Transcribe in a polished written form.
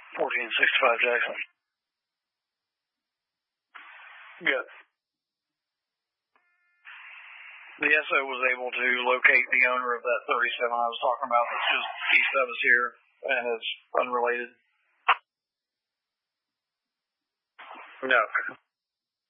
1465 Jackson. Good. The SO was able to locate the owner of that 37 I was talking about that's just east of us here and is unrelated. No.